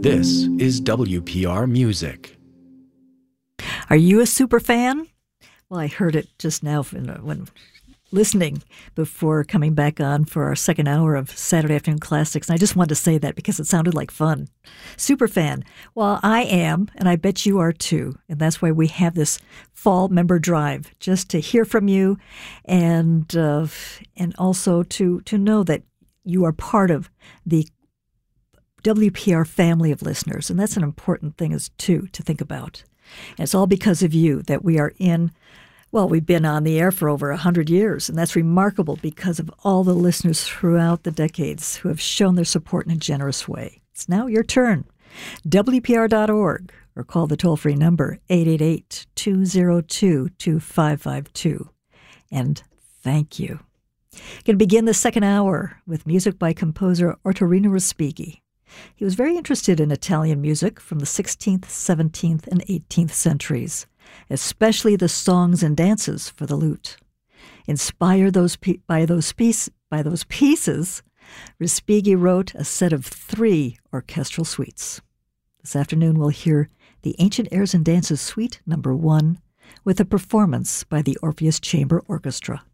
This is WPR Music. Are you a super fan? Well, I heard it just now when listening before coming back on for our second hour of Saturday Afternoon Classics. And I just wanted to say that because it sounded like fun. Super fan. Well, I am, and I bet you are too. And that's why we have this fall member drive, just to hear from you and also to know that you are part of the WPR family of listeners. And that's an important thing to think about. And it's all because of you that we are we've been on the air for over 100 years, and that's remarkable because of all the listeners throughout the decades who have shown their support in a generous way. It's now your turn. WPR.org, or call the toll-free number 888-202-2552. And thank you. Going to begin the second hour with music by composer Ottorino Respighi. He was very interested in Italian music from the 16th, 17th, and 18th centuries, especially the songs and dances for the lute. Inspired by those pieces, Respighi wrote a set of 3 orchestral suites. This afternoon we'll hear the Ancient Airs and Dances Suite No. 1 with a performance by the Orpheus Chamber Orchestra.